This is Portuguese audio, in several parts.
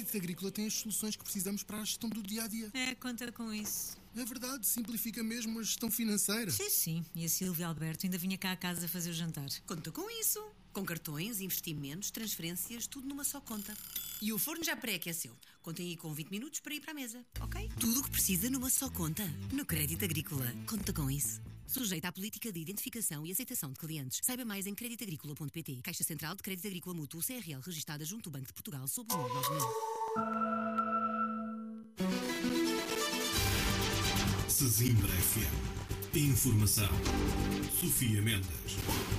Crédito Agrícola tem as soluções que precisamos para a gestão do dia-a-dia. Conta com isso. É verdade, simplifica mesmo a gestão financeira. Sim. E a Silvia Alberto ainda vinha cá a casa fazer o jantar. Conta com isso. Com cartões, investimentos, transferências, tudo numa só conta. E o forno já pré-aqueceu. Contem aí com 20 minutos para ir para a mesa, ok? Tudo o que precisa numa só conta. No Crédito Agrícola. Conta com isso. Sujeita à política de identificação e aceitação de clientes. Saiba mais em creditagricola.pt. Caixa Central de Crédito Agrícola Mútuo CRL, registada junto ao Banco de Portugal, sob o número 9000. Sesimbra FM. Informação. Sofia Mendes.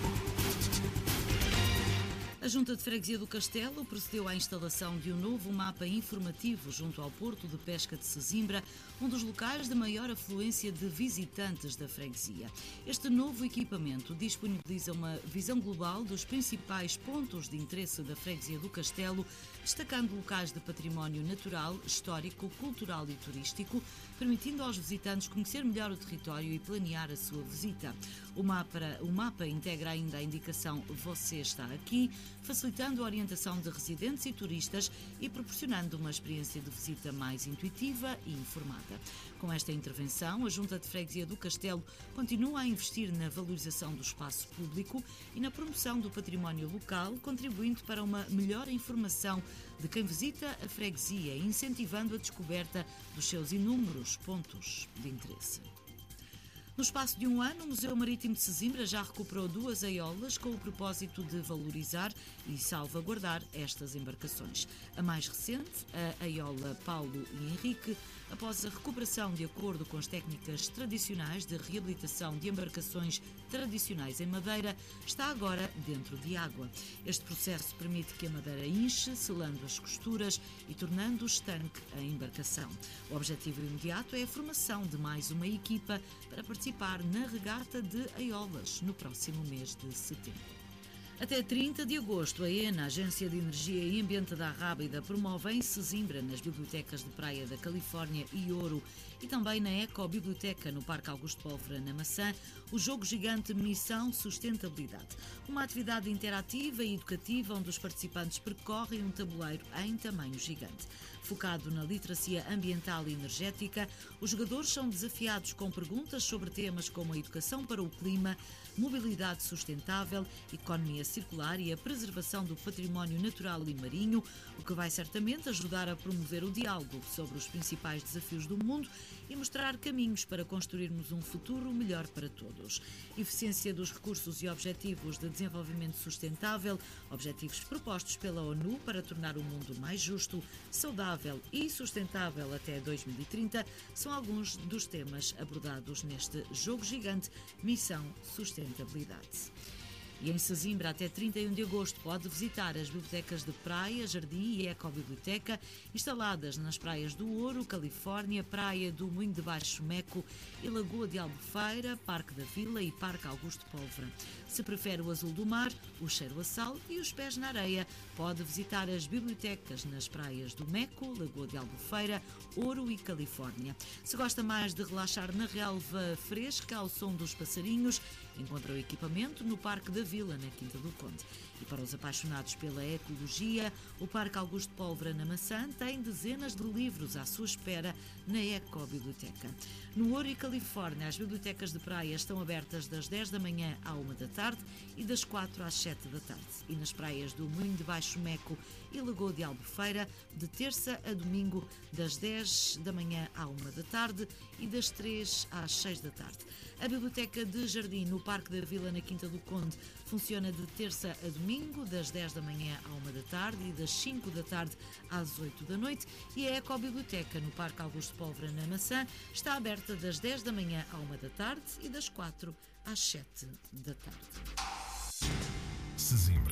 A Junta de Freguesia do Castelo procedeu à instalação de um novo mapa informativo junto ao Porto de Pesca de Sesimbra, um dos locais de maior afluência de visitantes da freguesia. Este novo equipamento disponibiliza uma visão global dos principais pontos de interesse da Freguesia do Castelo, destacando locais de património natural, histórico, cultural e turístico, permitindo aos visitantes conhecer melhor o território e planear a sua visita. O mapa integra ainda a indicação "Você está aqui", facilitando a orientação de residentes e turistas e proporcionando uma experiência de visita mais intuitiva e informada. Com esta intervenção, a Junta de Freguesia do Castelo continua a investir na valorização do espaço público e na promoção do património local, contribuindo para uma melhor informação de quem visita a freguesia e incentivando a descoberta dos seus inúmeros pontos de interesse. No espaço de um ano, o Museu Marítimo de Sesimbra já recuperou 2 aiolas com o propósito de valorizar e salvaguardar estas embarcações. A mais recente, a aiola Paulo e Henrique, após a recuperação de acordo com as técnicas tradicionais de reabilitação de embarcações tradicionais em madeira, está agora dentro de água. Este processo permite que a madeira inche, selando as costuras e tornando estanque a embarcação. O objetivo imediato é a formação de mais uma equipa para participar na regata de aiolas no próximo mês de setembro. Até 30 de agosto, a ENA, Agência de Energia e Ambiente da Arrábida, promove em Sesimbra, nas bibliotecas de Praia da Califórnia e Ouro, e também na Ecobiblioteca, no Parque Augusto Pólvora, na Maçã, o jogo gigante Missão Sustentabilidade. Uma atividade interativa e educativa onde os participantes percorrem um tabuleiro em tamanho gigante. Focado na literacia ambiental e energética, os jogadores são desafiados com perguntas sobre temas como a educação para o clima, mobilidade sustentável, economia circular e a preservação do património natural e marinho, o que vai certamente ajudar a promover o diálogo sobre os principais desafios do mundo e mostrar caminhos para construirmos um futuro melhor para todos. Eficiência dos recursos e objetivos de desenvolvimento sustentável, objetivos propostos pela ONU para tornar o mundo mais justo, saudável e sustentável até 2030, são alguns dos temas abordados neste jogo gigante Missão Sustentabilidade. E em Sesimbra, até 31 de agosto, pode visitar as bibliotecas de Praia, Jardim e Ecobiblioteca, instaladas nas praias do Ouro, Califórnia, Praia do Moinho de Baixo Meco e Lagoa de Albufeira, Parque da Vila e Parque Augusto Pólvora. Se prefere o azul do mar, o cheiro a sal e os pés na areia, pode visitar as bibliotecas nas praias do Meco, Lagoa de Albufeira, Ouro e Califórnia. Se gosta mais de relaxar na relva fresca ao som dos passarinhos, encontra o equipamento no Parque da Vila, na Quinta do Conde. E para os apaixonados pela ecologia, o Parque Augusto Pólvora, na Maçã, tem dezenas de livros à sua espera na Ecobiblioteca. No Ouro e Califórnia, as bibliotecas de praia estão abertas das 10 da manhã à 1 da tarde e das 4 às 7 da tarde. E nas praias do Moinho de Baixo Meco e Lagoa de Albufeira, de terça a domingo, das 10 da manhã à 1 da tarde e das 3 às 6 da tarde. A Biblioteca de Jardim, no Parque da Vila, na Quinta do Conde, funciona de terça a domingo, das 10 da manhã à 1 da tarde e das 5 da tarde às 8 da noite. E a Ecobiblioteca, no Parque Augusto Pólvora, na Maçã, está aberta das 10 da manhã à 1 da tarde e das 4 às 7 da tarde. Sesimbra.